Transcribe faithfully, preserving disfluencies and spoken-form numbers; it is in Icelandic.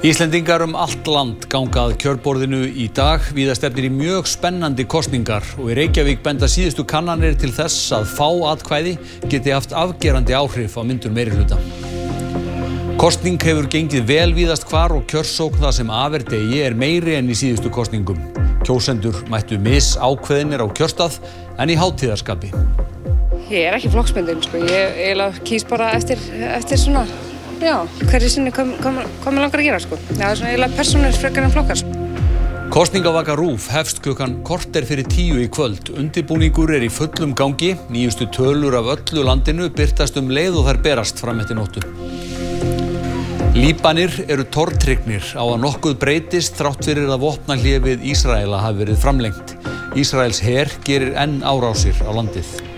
Íslendingar um allt land ganga að kjörborðinu í dag. Víða stefnir í mjög spennandi kosningar og í Reykjavík benda síðustu kannanir til þess að fá atkvæði geti haft afgerandi áhrif á myndun meirihluta. Kosning hefur gengið vel víðast hvar og kjörsókn það sem af er degi er meiri en í síðustu kosningum. Kjósendur mættu misákveðnir á kjörstað en í hátíðarskapi. Ég er ekki flokksbundin, sko. Ég eiginlega kýs bara eftir, eftir svona, já, hverju sinni hvað mig langar að gera, sko. Já, það er svona eiginlega persónur frekar en flokkar. Kosningavaka RÚV hefst klukkan korter fyrir tíu í kvöld. Undirbúningur er í fullum gangi. Nýjustu tölur af öllu landinu birtast um leið og þær berast fram eftir nóttu. Líbanir eru tortryggnir á að nokkuð breytist þrátt fyrir að vopnahlé við Ísraela hafi verið framlengt. Ísraels her gerir enn árásir á landið.